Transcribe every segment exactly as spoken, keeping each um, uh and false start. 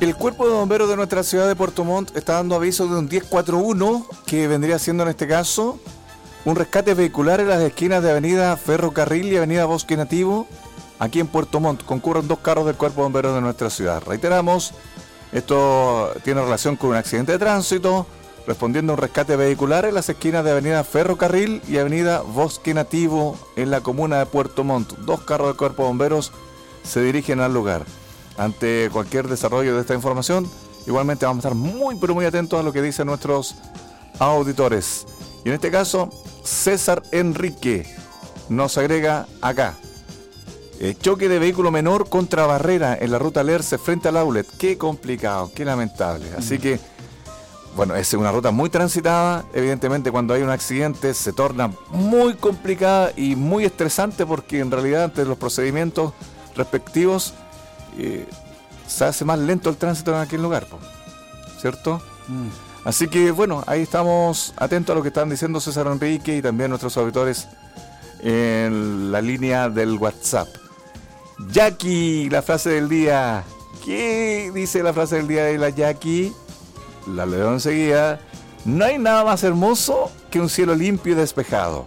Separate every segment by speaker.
Speaker 1: El Cuerpo de Bomberos de nuestra ciudad de Puerto Montt está dando aviso de un diez cuarenta y uno, que vendría siendo en este caso un rescate vehicular en las esquinas de Avenida Ferrocarril y Avenida Bosque Nativo, aquí en Puerto Montt. Concurren dos carros del Cuerpo de Bomberos de nuestra ciudad. Reiteramos, esto tiene relación con un accidente de tránsito, respondiendo a un rescate vehicular en las esquinas de Avenida Ferrocarril y Avenida Bosque Nativo en la comuna de Puerto Montt. Dos carros del Cuerpo de Bomberos se dirigen al lugar. Ante cualquier desarrollo de esta información, igualmente vamos a estar muy pero muy atentos a lo que dicen nuestros auditores. Y en este caso, César Enrique nos agrega acá: eh, choque de vehículo menor contra barrera en la ruta Lerce frente al outlet. Qué complicado, qué lamentable. Así que, bueno, es una ruta muy transitada. Evidentemente, cuando hay un accidente se torna muy complicada y muy estresante, porque en realidad ante los procedimientos respectivos Eh, se hace más lento el tránsito en aquel lugar, ¿cierto? Mm. Así que bueno, ahí estamos atentos a lo que están diciendo César Enrique y también nuestros auditores en la línea del WhatsApp. Jackie, la frase del día. ¿Qué dice la frase del día de la Jackie? La leo enseguida. No hay nada más hermoso que un cielo limpio y despejado.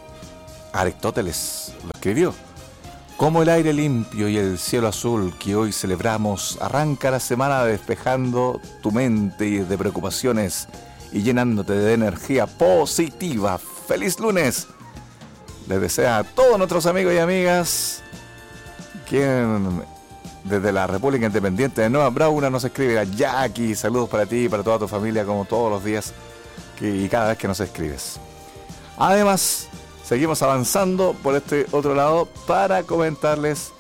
Speaker 1: Aristóteles lo escribió. Como el aire limpio y el cielo azul que hoy celebramos, arranca la semana despejando tu mente de preocupaciones y llenándote de energía positiva. ¡Feliz lunes! Les desea a todos nuestros amigos y amigas, quien desde la República Independiente de Nueva Brauna nos escribe a Jackie. Saludos para ti y para toda tu familia, como todos los días que, y cada vez que nos escribes. Además, seguimos avanzando por este otro lado para comentarles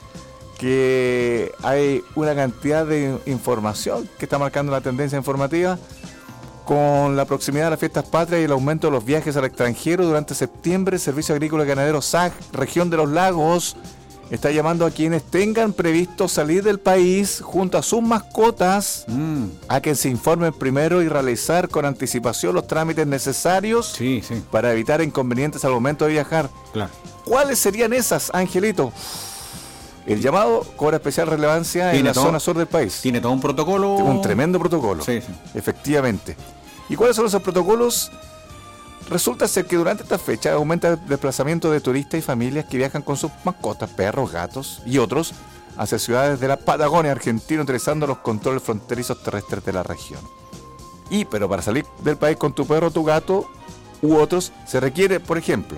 Speaker 1: que hay una cantidad de información que está marcando la tendencia informativa con la proximidad de las fiestas patrias y el aumento de los viajes al extranjero. Durante septiembre, el Servicio Agrícola y Ganadero S A G, Región de los Lagos, está llamando a quienes tengan previsto salir del país junto a sus mascotas mm. a que se informen primero y realizar con anticipación los trámites necesarios
Speaker 2: sí, sí.
Speaker 1: para evitar inconvenientes al momento de viajar.
Speaker 2: Claro.
Speaker 1: ¿Cuáles serían esas, Angelito? El llamado cobra especial relevancia en la todo, zona sur del país.
Speaker 2: Tiene todo un protocolo.
Speaker 1: Un tremendo protocolo.
Speaker 2: Sí, sí.
Speaker 1: Efectivamente. ¿Y cuáles son esos protocolos? Resulta ser que durante esta fecha aumenta el desplazamiento de turistas y familias que viajan con sus mascotas, perros, gatos y otros hacia ciudades de la Patagonia Argentina, utilizando los controles fronterizos terrestres de la región. Y, pero para salir del país con tu perro, tu gato u otros, se requiere, por ejemplo,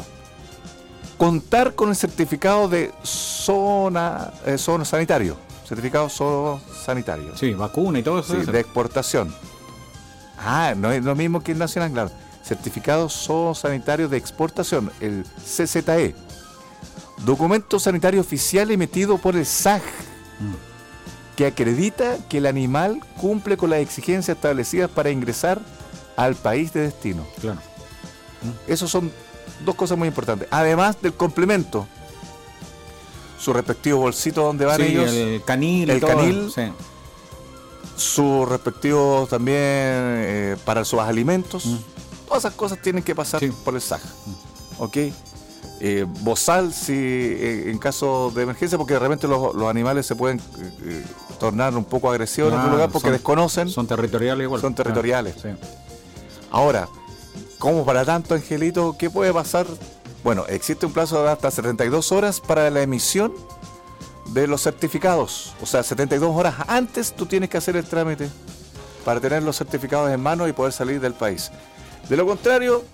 Speaker 1: contar con el certificado de zona, eh, zona sanitario, certificado zona sanitario.
Speaker 2: Sí, vacuna y todo eso.
Speaker 1: Sí,
Speaker 2: eso.
Speaker 1: de exportación. Ah, no es lo mismo que el nacional, claro. Certificado Zoosanitario de Exportación, el C Z E. Documento sanitario oficial emitido por el S A G, mm. que acredita que el animal cumple con las exigencias establecidas para ingresar al país de destino.
Speaker 2: Claro.
Speaker 1: Mm. Esas son dos cosas muy importantes. Además del complemento, su respectivo bolsito donde van
Speaker 2: sí,
Speaker 1: ellos.
Speaker 2: El canil.
Speaker 1: El
Speaker 2: y todo,
Speaker 1: canil.
Speaker 2: Sí.
Speaker 1: Su respectivo también eh, para sus alimentos. Mm. Todas esas cosas tienen que pasar sí. por el S A G. ¿Ok? Eh, bozal, si eh, en caso de emergencia, porque de repente los, los animales se pueden eh, tornar un poco agresivos ah, en algún lugar porque
Speaker 2: son,
Speaker 1: desconocen.
Speaker 2: Son territoriales igual.
Speaker 1: Son territoriales.
Speaker 2: Ah, sí.
Speaker 1: Ahora, ¿cómo para tanto, Angelito? ¿Qué puede pasar? Bueno, existe un plazo de hasta setenta y dos horas para la emisión de los certificados. O sea, setenta y dos horas antes tú tienes que hacer el trámite para tener los certificados en mano y poder salir del país. De lo contrario,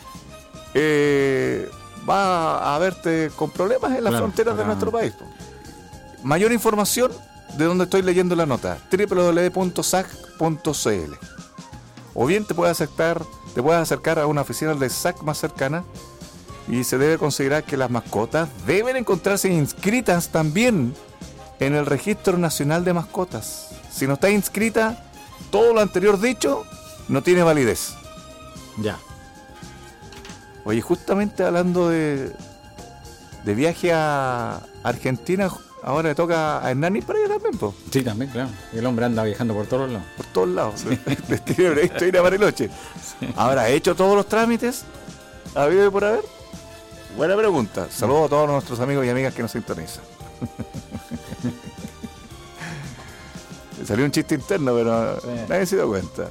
Speaker 1: eh, va a verte con problemas en las claro, fronteras claro. de nuestro país. Mayor información de donde estoy leyendo la nota, doble u doble u doble u punto s a c punto c l. O bien te puedes acercar, te puedes acercar a una oficina de S A C más cercana y se debe considerar que las mascotas deben encontrarse inscritas también en el Registro Nacional de Mascotas. Si no está inscrita, todo lo anterior dicho no tiene validez.
Speaker 2: Ya.
Speaker 1: Oye, justamente hablando de, de viaje a Argentina, ahora le toca a Hernán para allá también, po.
Speaker 2: Sí, también, claro. El hombre anda viajando por todos lados.
Speaker 1: Por todos lados. Les tiene previsto ir a Bariloche. Sí. Ahora, ¿ha hecho todos los trámites? ¿Ha habido por haber? Buena pregunta. Saludos a todos nuestros amigos y amigas que nos sintonizan. salió un chiste interno, pero
Speaker 2: Sí.
Speaker 1: nadie se dio cuenta.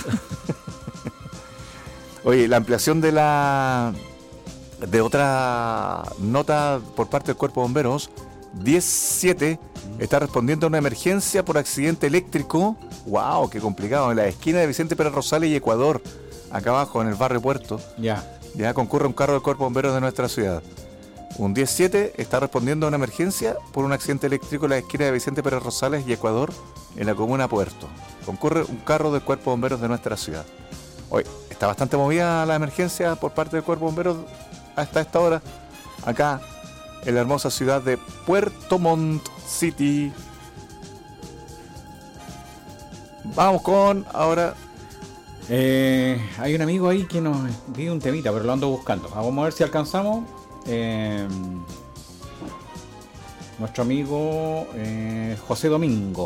Speaker 1: Oye, la ampliación de la de otra nota por parte del Cuerpo de Bomberos, diez siete está respondiendo a una emergencia por accidente eléctrico. ¡Wow! ¡Qué complicado! En la esquina de Vicente Pérez Rosales y Ecuador, acá abajo en el barrio Puerto.
Speaker 2: Ya.
Speaker 1: Ya concurre un carro del Cuerpo de Bomberos de nuestra ciudad. Un diez siete está respondiendo a una emergencia por un accidente eléctrico en la esquina de Vicente Pérez Rosales y Ecuador, en la comuna Puerto. Concurre un carro del Cuerpo de Bomberos de nuestra ciudad. Hoy está bastante movida la emergencia por parte del Cuerpo de Bomberos hasta esta hora, acá en la hermosa ciudad de Puerto Montt City. Vamos con ahora.
Speaker 2: Eh, hay un amigo ahí que nos pide un temita, pero lo ando buscando. Vamos a ver si alcanzamos. Eh, nuestro amigo eh, José Domingo.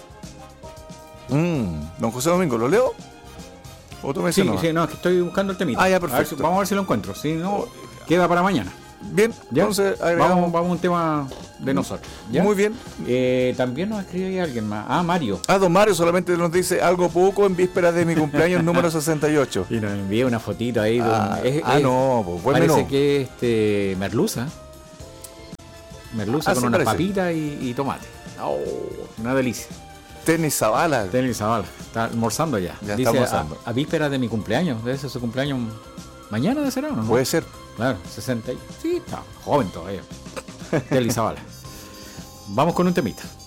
Speaker 1: Mm, don José Domingo, ¿lo leo? ¿O tú me
Speaker 2: Sí,
Speaker 1: dices nomás?
Speaker 2: sí, no, es que estoy buscando el temita.
Speaker 1: Ah, ya,
Speaker 2: A ver si-
Speaker 1: perfecto.
Speaker 2: vamos a ver si lo encuentro. Si no, queda para mañana.
Speaker 1: Bien,
Speaker 2: ¿Ya?
Speaker 1: entonces agregamos.
Speaker 2: Vamos, vamos a un tema de nosotros. ¿ya?
Speaker 1: Muy bien.
Speaker 2: Eh, también nos escribe ahí alguien más. Ah, Mario.
Speaker 1: Ah, don Mario solamente nos dice algo poco en vísperas de mi cumpleaños número sesenta y ocho.
Speaker 2: Y nos envía una fotito ahí. de un-
Speaker 1: Ah,
Speaker 2: es-
Speaker 1: ah,
Speaker 2: es-
Speaker 1: no, pues buen
Speaker 2: Parece
Speaker 1: menú.
Speaker 2: que es este, merluza. Merluza
Speaker 1: Ah,
Speaker 2: con
Speaker 1: sí,
Speaker 2: unas
Speaker 1: parece.
Speaker 2: papitas y, y tomate. Oh, una delicia.
Speaker 1: Tenis Zavala.
Speaker 2: Tenis Zavala, está almorzando ya.
Speaker 1: Ya está
Speaker 2: Dice,
Speaker 1: almorzando.
Speaker 2: A, a vísperas de mi cumpleaños. Debe ser su cumpleaños mañana de será, ¿no?
Speaker 1: Puede ser.
Speaker 2: Claro, sesenta. y- Sí, está joven todavía. Tenis Zavala. Vamos con un temita.